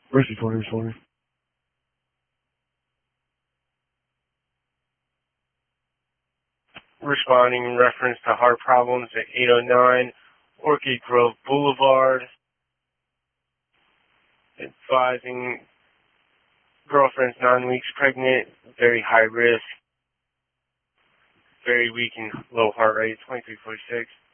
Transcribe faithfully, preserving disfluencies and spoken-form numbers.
Where's responding, responding? Responding in reference to heart problems at eight oh nine Orchid Grove Boulevard. Advising girlfriend's nine weeks pregnant, very high risk, very weak and low heart rate, twenty-three forty-six.